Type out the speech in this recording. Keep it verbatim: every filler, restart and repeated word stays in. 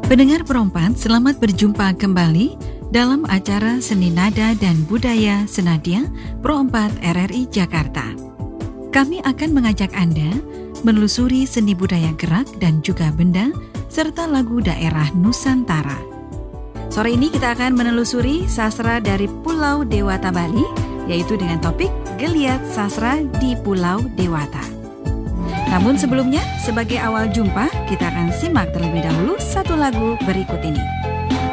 Pendengar Perompat, selamat berjumpa kembali dalam acara Seni Nada dan Budaya Senadia Perompat R R I Jakarta. Kami akan mengajak Anda menelusuri seni budaya gerak dan juga benda, serta lagu daerah Nusantara. Sore ini kita akan menelusuri sastra dari Pulau Dewata Bali, yaitu dengan topik Geliat Sastra di Pulau Dewata. Namun sebelumnya, sebagai awal jumpa, kita akan simak terlebih dahulu satu lagu berikut ini.